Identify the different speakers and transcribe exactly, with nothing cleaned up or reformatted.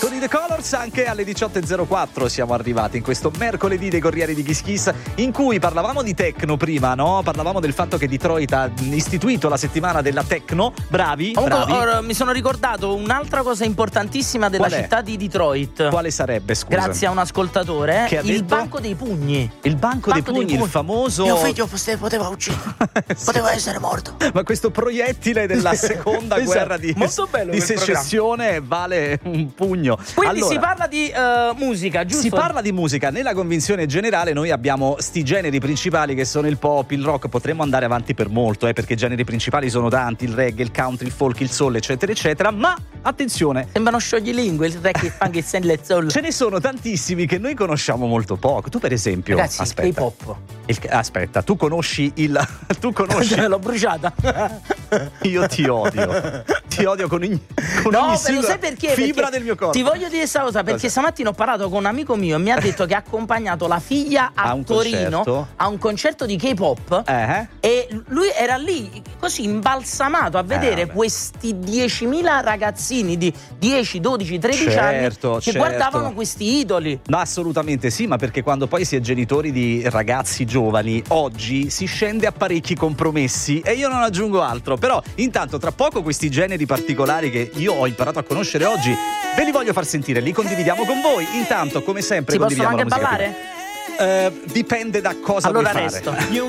Speaker 1: Con i The Colors anche alle diciotto e zero quattro siamo arrivati in questo mercoledì dei Corrieri di Kiss Kiss, in cui parlavamo di techno prima, no? Parlavamo del fatto che Detroit ha istituito la settimana della techno. Bravi,
Speaker 2: Comunque,
Speaker 1: bravi.
Speaker 2: Ora, mi sono ricordato un'altra cosa importantissima della
Speaker 1: Qual è?
Speaker 2: città di Detroit.
Speaker 1: Quale sarebbe, scusa?
Speaker 2: Grazie a un ascoltatore,
Speaker 1: Che ha
Speaker 2: il
Speaker 1: detto?
Speaker 2: banco dei pugni.
Speaker 1: Il banco, dei, pugni, il famoso.
Speaker 2: Mio figlio poteva uccidere,
Speaker 1: Sì.
Speaker 2: poteva essere morto.
Speaker 1: Ma questo proiettile della seconda
Speaker 2: Esatto.
Speaker 1: guerra di,
Speaker 2: Molto bello
Speaker 1: di
Speaker 2: quel
Speaker 1: secessione vale un pugno.
Speaker 2: Quindi
Speaker 1: Allora,
Speaker 2: si parla di eh, musica, giusto?
Speaker 1: Si parla di musica. Nella convinzione generale noi abbiamo sti generi principali che sono il pop, il rock. Potremmo andare avanti per molto, eh, perché i generi principali sono tanti: il reggae, il country, il folk, il soul, eccetera eccetera. Ma attenzione,
Speaker 2: Sembrano scioglilingue, il reggae, il funk, il sand, il soul.
Speaker 1: ce ne sono tantissimi che noi conosciamo molto poco. Tu per esempio,
Speaker 2: Ragazzi,
Speaker 1: aspetta,
Speaker 2: il K-pop.
Speaker 1: il- aspetta, tu conosci il tu conosci
Speaker 2: L'ho bruciata.
Speaker 1: io ti odio. Ti odio con, ogni- con
Speaker 2: No,
Speaker 1: ogni
Speaker 2: però
Speaker 1: singola
Speaker 2: sai perché?
Speaker 1: fibra
Speaker 2: Perché
Speaker 1: del mio corpo.
Speaker 2: Ti voglio dire questa cosa, perché
Speaker 1: Cosa?
Speaker 2: stamattina ho parlato con un amico mio e mi ha detto che ha accompagnato la figlia a,
Speaker 1: A un
Speaker 2: Torino
Speaker 1: concerto?
Speaker 2: a un concerto di K-pop.
Speaker 1: Eh?
Speaker 2: E lui era lì così imbalsamato a vedere
Speaker 1: vabbè.
Speaker 2: questi diecimila ragazzini di dieci, dodici, tredici
Speaker 1: Certo,
Speaker 2: anni che
Speaker 1: certo.
Speaker 2: guardavano questi idoli.
Speaker 1: No, assolutamente sì, ma perché quando poi si è genitori di ragazzi giovani, oggi si scende a parecchi compromessi e io non aggiungo altro. Però intanto tra poco questi generi particolari che io ho imparato a conoscere oggi ve li voglio far sentire, li condividiamo con voi. Intanto, come sempre,
Speaker 2: Si possono
Speaker 1: condividiamo
Speaker 2: anche
Speaker 1: la musica
Speaker 2: ballare?
Speaker 1: più- Eh, dipende da cosa
Speaker 2: Allora
Speaker 1: vuoi
Speaker 2: resto.
Speaker 1: fare.
Speaker 3: You